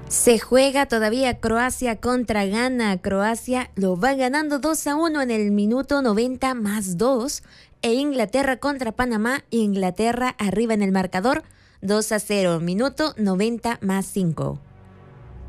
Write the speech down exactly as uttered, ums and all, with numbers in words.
Se juega todavía Croacia contra Ghana. Croacia lo va ganando dos a uno en el minuto noventa más dos. E Inglaterra contra Panamá. Inglaterra arriba en el marcador dos a cero, minuto noventa más cinco.